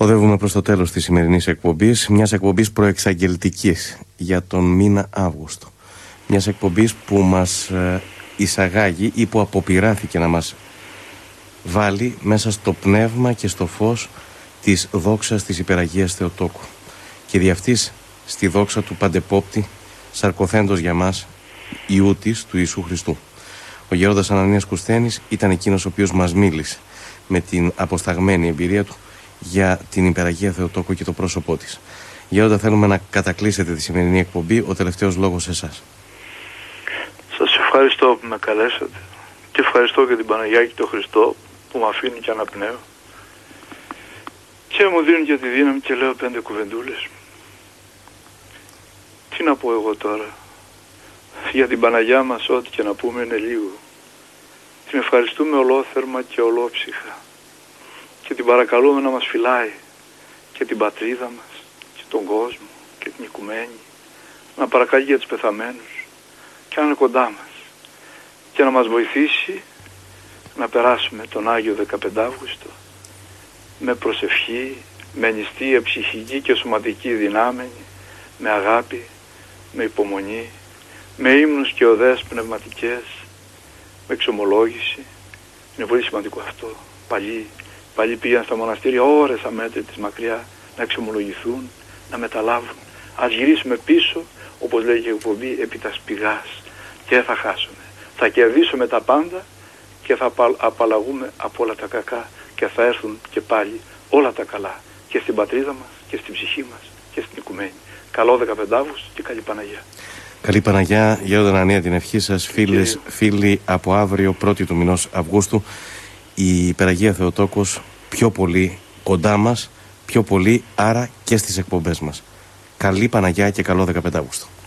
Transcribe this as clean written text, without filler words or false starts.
Οδεύουμε προς το τέλος της σημερινής εκπομπής, μιας εκπομπής προεξαγγελτικής για τον μήνα Αύγουστο. Μιας εκπομπής που μας εισαγάγει ή που αποπειράθηκε να μας βάλει μέσα στο πνεύμα και στο φως της δόξας της Υπεραγίας Θεοτόκου και δι' αυτής στη δόξα του Παντεπόπτη σαρκοθέντος για μας Ιού της του Ιησού Χριστού. Ο γέροντας Ανανίας Κουσθένης ήταν εκείνος ο οποίος μας μίλησε με την αποσταγμένη εμπειρία του για την Υπεραγία Θεοτόκου και το πρόσωπό της. Γέροντα, θέλουμε να κατακλείσετε τη σημερινή εκπομπή. Ο τελευταίος λόγος σε εσάς. Σας ευχαριστώ που με καλέσατε και ευχαριστώ και την Παναγιά και τον Χριστό που με αφήνει και αναπνέω και μου δίνουν και τη δύναμη και λέω 5 κουβεντούλες. Τι να πω εγώ τώρα? Για την Παναγιά μας ό,τι και να πούμε είναι λίγο. Την ευχαριστούμε ολόθερμα και ολόψυχα και την παρακαλούμε να μας φυλάει και την πατρίδα μας και τον κόσμο και την οικουμένη, να παρακαλεί για τους πεθαμένους και να είναι κοντά μας και να μας βοηθήσει να περάσουμε τον Άγιο 15 Αύγουστο με προσευχή, με νηστεία ψυχική και σωματική δυνάμενη, με αγάπη, με υπομονή, με ύμνους και οδές πνευματικές, με εξομολόγηση. Είναι πολύ σημαντικό αυτό. Παλιοί πήγαν στα μοναστήρια ώρες αμέτρητες μακριά να εξομολογηθούν, να μεταλάβουν. Ας γυρίσουμε πίσω, όπως λέει και η εκπομπή, επί τας πηγάς και θα χάσουμε. Θα κερδίσουμε τα πάντα και θα απαλλαγούμε από όλα τα κακά και θα έρθουν και πάλι όλα τα καλά και στην πατρίδα μας και στην ψυχή μας και στην οικουμένη. Καλό 15 Αύγουστο και καλή Παναγιά. Καλή Παναγιά, γέροντα Ανανία, την ευχή σας, φίλοι, από αύριο 1η του μηνός Αυγούστου, η Υπεραγία Θεοτόκος πιο πολύ κοντά μας, πιο πολύ άρα και στις εκπομπές μας. Καλή Παναγιά και καλό 15 Αύγουστο.